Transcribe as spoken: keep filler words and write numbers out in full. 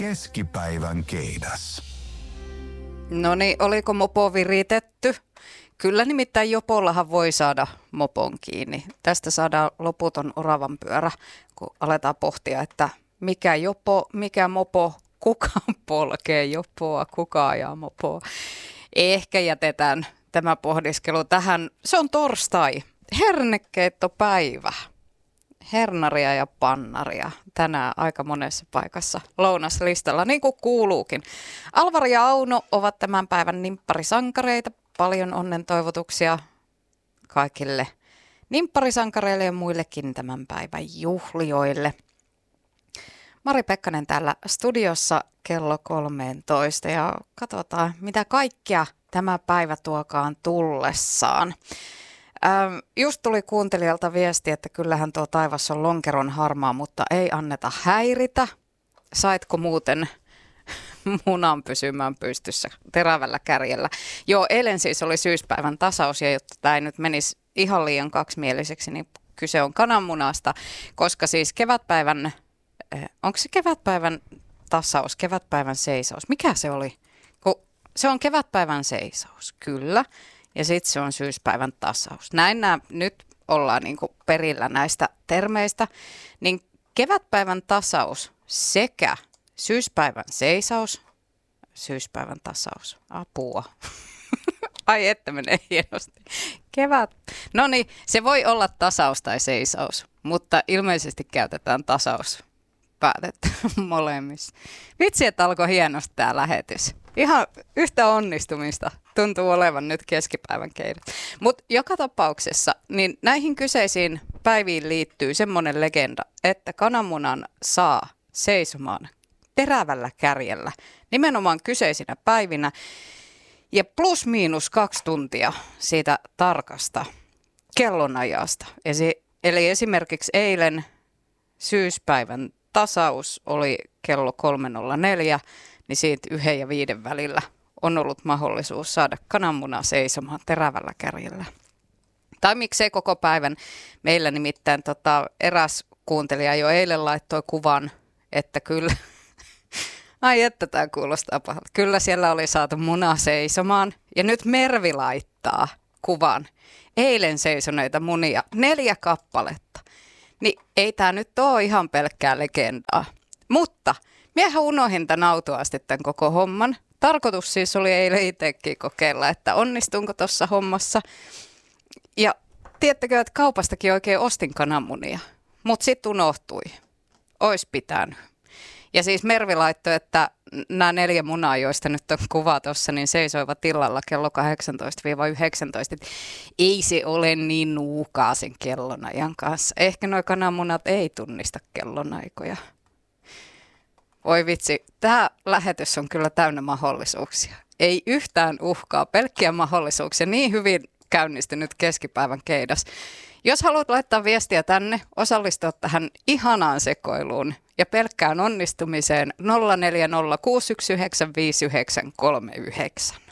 Keskipäivän keidas. No niin, oliko mopo viritetty? Kyllä nimittäin jopollahan voi saada mopon kiinni. Tästä saadaan loputon oravan pyörä, kun aletaan pohtia, että mikä jopo, mikä mopo, kuka polkee jopoa, kuka ajaa mopoa. Ehkä jätetään tämä pohdiskelu tähän. Se on torstai, hernekeittopäivä. Hernaria ja pannaria tänään aika monessa paikassa lounaslistalla, niin kuin kuuluukin. Alvari ja Auno ovat tämän päivän nimpparisankareita. Paljon onnen toivotuksia kaikille nimpparisankareille ja muillekin tämän päivän juhlioille. Mari Pekkanen täällä studiossa kello kolmetoista ja katsotaan, mitä kaikkea tämä päivä tuokaan tullessaan. Ähm, just tuli kuuntelijalta viesti, että kyllähän tuo taivas on lonkeron harmaa, mutta ei anneta häiritä. Saitko muuten munan pysymään pystyssä terävällä kärjellä? Joo, eilen siis oli syyspäivän tasaus, ja jotta tämä ei nyt menisi ihan liian kaksimieliseksi, niin kyse on kananmunasta, koska siis kevätpäivän, onko se kevätpäivän tasaus, kevätpäivän seisaus? Mikä se oli? Kun se on kevätpäivän seisaus, kyllä. Ja sitten se on syyspäivän tasaus. Näin nämä, nyt ollaan niin kuin perillä näistä termeistä. Niin kevätpäivän tasaus sekä syyspäivän seisaus, syyspäivän tasaus, apua. Ai että menee hienosti. Kevät. No niin, se voi olla tasaus tai seisaus, mutta ilmeisesti käytetään tasaus. Päätettä molemmissa. Vitsi, että alkoi hienosti tämä lähetys. Ihan yhtä onnistumista tuntuu olevan nyt keskipäivän keidat. Mutta joka tapauksessa niin näihin kyseisiin päiviin liittyy semmoinen legenda, että kananmunan saa seisomaan terävällä kärjellä nimenomaan kyseisinä päivinä ja plus miinus kaksi tuntia siitä tarkasta kellonajasta. Eli esimerkiksi eilen syyspäivän tasaus oli kello kolme nolla neljä, niin siitä yhden ja viiden välillä on ollut mahdollisuus saada kananmuna seisomaan terävällä kärjellä. Tai miksei koko päivän. Meillä nimittäin tota, eräs kuuntelija jo eilen laittoi kuvan, että kyllä, ai että tämä kuulostaa pahalta, kyllä siellä oli saatu muna seisomaan. Ja nyt Mervi laittaa kuvan eilen seisoneita munia, neljä kappaletta. Niin ei tämä nyt ole ihan pelkkää legendaa, mutta miehän unohin tämän autuaasti tämän koko homman. Tarkoitus siis oli eilen itsekin kokeilla, että onnistunko tuossa hommassa. Ja tiedättekö, että kaupastakin oikein ostin kananmunia, mutta sitten unohtui. Ois pitänyt. Ja siis Mervi laittoi, että nämä neljä munaa, joista nyt on kuva tuossa, niin seisoivat illalla kello kahdeksantoista yhdeksäntoista. Ei se ole niin nuukaa sen kellonajan kanssa. Ehkä nuo kananmunat ei tunnista kellonaikoja. Oi vitsi, tämä lähetys on kyllä täynnä mahdollisuuksia. Ei yhtään uhkaa, pelkkiä mahdollisuuksia. Niin hyvin käynnistynyt keskipäivän keidas. Jos haluat laittaa viestiä tänne, osallistua tähän ihanaan sekoiluun ja pelkkään onnistumiseen nolla neljä nolla kuusi yksi yhdeksän viisi yhdeksän kolme yhdeksän.